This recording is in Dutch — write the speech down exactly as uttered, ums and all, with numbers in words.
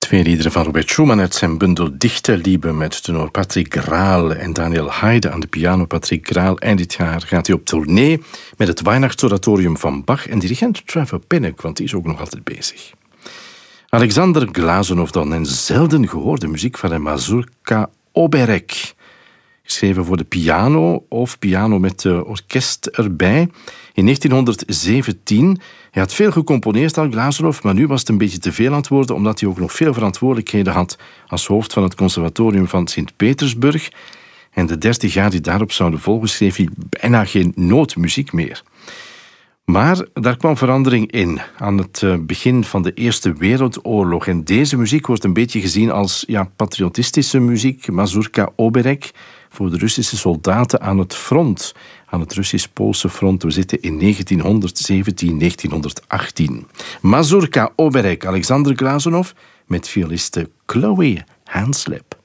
Twee liederen van Robert Schumann uit zijn bundel Dichte Liebe met tenor Patrick Graal en Daniel Haide aan de piano. Patrick Graal, eind dit jaar gaat hij op tournee met het Weihnachtsoratorium van Bach en dirigent Trevor Pinnock, want die is ook nog altijd bezig. Alexander Glazunov dan, en zelden gehoorde muziek van de Mazurka Oberek. Geschreven voor de piano of piano met uh, orkest erbij. In negentienhonderdzeventien. Hij had veel gecomponeerd al, Glazunov, maar nu was het een beetje te veel aan het worden, omdat hij ook nog veel verantwoordelijkheden had als hoofd van het conservatorium van Sint-Petersburg. En de dertig jaar die daarop zouden volgen, schreef hij bijna geen noot muziek meer. Maar daar kwam verandering in aan het begin van de Eerste Wereldoorlog. En deze muziek wordt een beetje gezien als ja, patriotistische muziek, Mazurka Oberek, voor de Russische soldaten aan het front, aan het Russisch-Poolse front. We zitten in negentienhonderdzeventien, negentienhonderdachttien. Mazurka Oberek, Alexander Glazunov met violiste Chloe Hanslip.